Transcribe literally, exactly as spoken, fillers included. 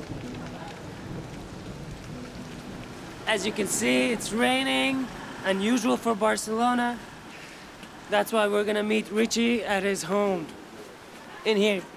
As you can see, it's raining, unusual for Barcelona. That's why we're gonna meet Richie at his home. In here.